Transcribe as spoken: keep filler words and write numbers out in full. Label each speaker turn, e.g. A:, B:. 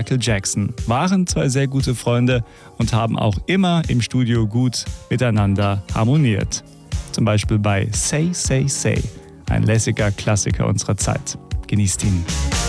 A: Michael Jackson waren zwei sehr gute Freunde und haben auch immer im Studio gut miteinander harmoniert. Zum Beispiel bei Say, Say, Say, ein lässiger Klassiker unserer Zeit. Genießt ihn.